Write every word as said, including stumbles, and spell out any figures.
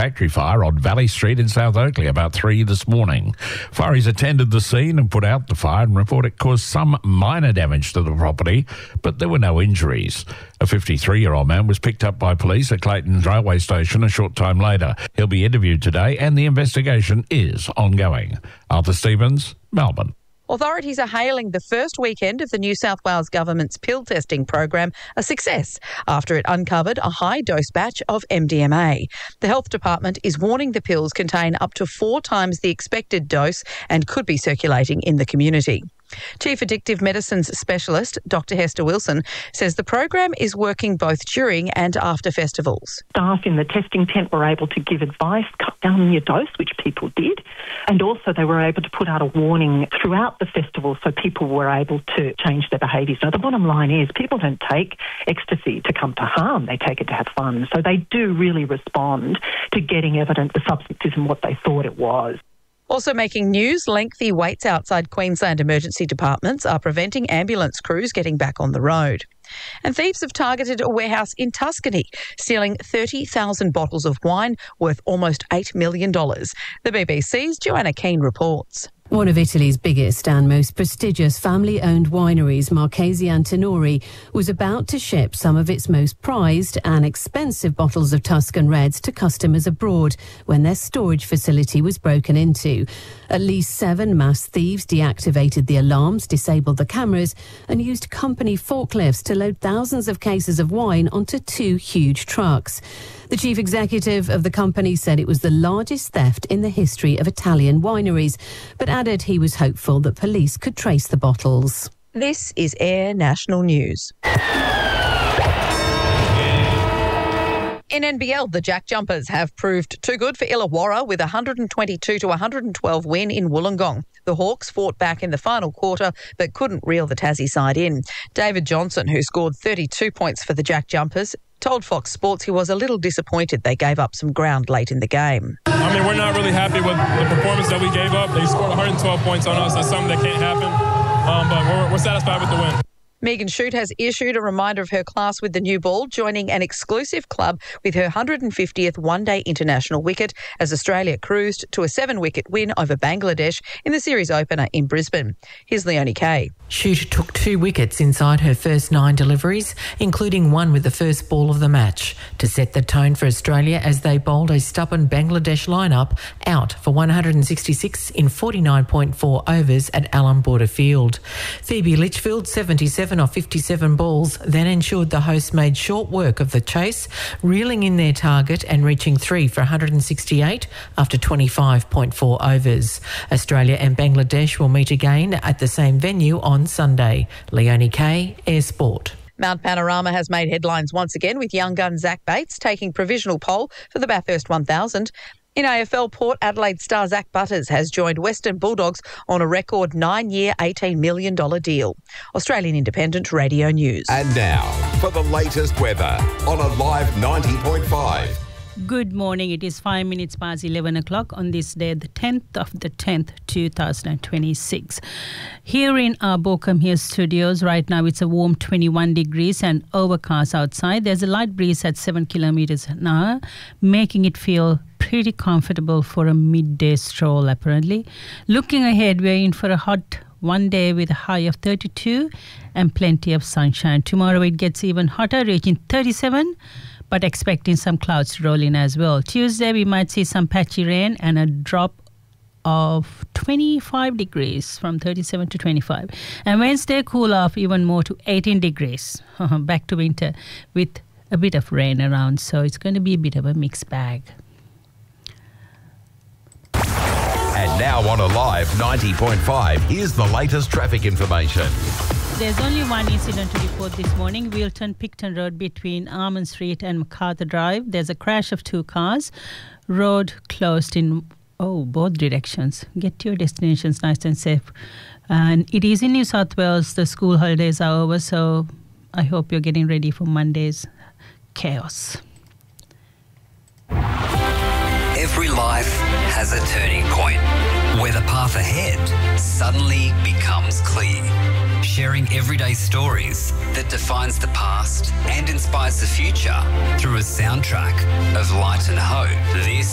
factory fire on Valley Street in South Oakley about three this morning. Fireys attended the scene and put out the fire and report it caused some minor damage to the property, but there were no injuries. A fifty-three-year-old man was picked up by police at Clayton railway station a short time later. He'll be interviewed today and the investigation is ongoing. Arthur Stevens, Melbourne. Authorities are hailing the first weekend of the New South Wales government's pill testing program a success after it uncovered a high-dose batch of M D M A. The Health Department is warning the pills contain up to four times the expected dose and could be circulating in the community. Chief Addictive Medicines Specialist Doctor Hester Wilson says the program is working both during and after festivals. Staff in the testing tent were able to give advice, cut down your dose, which people did, and also they were able to put out a warning throughout the festival so people were able to change their behaviours. Now, the bottom line is people don't take ecstasy to come to harm, they take it to have fun. So they do really respond to getting evidence the substance isn't what they thought it was. Also making news, lengthy waits outside Queensland emergency departments are preventing ambulance crews getting back on the road. And thieves have targeted a warehouse in Tuscany, stealing thirty thousand bottles of wine worth almost eight million dollars. The B B C's Joanna Keane reports. One of Italy's biggest and most prestigious family-owned wineries, Marchesi Antinori, was about to ship some of its most prized and expensive bottles of Tuscan Reds to customers abroad when their storage facility was broken into. At least seven mass thieves deactivated the alarms, disabled the cameras and used company forklifts to load thousands of cases of wine onto two huge trucks. The chief executive of the company said it was the largest theft in the history of Italian wineries, but added he was hopeful that police could trace the bottles. This is Air National News. In N B L, the Jack Jumpers have proved too good for Illawarra with a one twenty-two to one twelve win in Wollongong. The Hawks fought back in the final quarter but couldn't reel the Tassie side in. David Johnson, who scored thirty-two points for the Jack Jumpers, told Fox Sports he was a little disappointed they gave up some ground late in the game. I mean, we're not really happy with the performance that we gave up. They scored one twelve points on us. That's something that can't happen, um, but we're, we're satisfied with the win. Megan Shute has issued a reminder of her class with the new ball, joining an exclusive club with her one hundred fiftieth one-day international wicket as Australia cruised to a seven-wicket win over Bangladesh in the series opener in Brisbane. Here's Leonie Kay. Shute took two wickets inside her first nine deliveries, including one with the first ball of the match, to set the tone for Australia as they bowled a stubborn Bangladesh lineup out for one hundred sixty-six in forty-nine point four overs at Allan Border Field. Phoebe Litchfield, seventy-seven off fifty-seven balls, then ensured the hosts made short work of the chase, reeling in their target and reaching three for one hundred sixty-eight after twenty-five point four overs. Australia and Bangladesh will meet again at the same venue on Sunday. Leonie Kay, Air Sport. Mount Panorama has made headlines once again with young gun Zach Bates taking provisional pole for the Bathurst one thousand. In A F L, Port Adelaide star Zach Butters has joined Western Bulldogs on a record nine-year, eighteen million dollars deal. Australian Independent Radio News. And now, for the latest weather on Alive ninety point five. Good morning. It is five minutes past eleven o'clock on this day, the tenth of the tenth, two thousand twenty-six. Here in our Bockham Hill studios, right now it's a warm twenty-one degrees and overcast outside. There's a light breeze at seven kilometres an hour, making it feel pretty comfortable for a midday stroll, apparently. Looking ahead, we're in for a hot one day with a high of thirty-two and plenty of sunshine. Tomorrow it gets even hotter, reaching thirty-seven, but expecting some clouds to roll in as well. Tuesday, we might see some patchy rain and a drop of twenty-five degrees from thirty-seven to twenty-five. And Wednesday, cool off even more to eighteen degrees. Back to winter with a bit of rain around. So it's going to be a bit of a mixed bag. And now on Alive ninety point five, here's the latest traffic information. There's only one incident to report this morning. Wilton-Picton Road between Armand Street and MacArthur Drive. There's a crash of two cars. Road closed in, oh, both directions. Get to your destinations nice and safe. And it is in New South Wales. The school holidays are over, so I hope you're getting ready for Monday's chaos. Every life has a turning point where the path ahead suddenly becomes clear. Sharing everyday stories that defines the past and inspires the future through a soundtrack of light and hope. This